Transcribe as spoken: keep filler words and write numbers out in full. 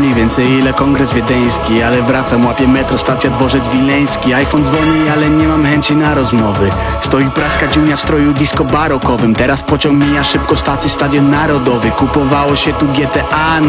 mniej więcej ile kongres wiedeński. Ale wracam, łapię metro, stacja dworzec wileński. iPhone dzwoni, ale nie mam chęci na rozmowy. Stoi praska dziunia w stroju disco barokowym. Teraz pociąg mija szybko stację, Stadion Narodowy. Kupowało się tu G T A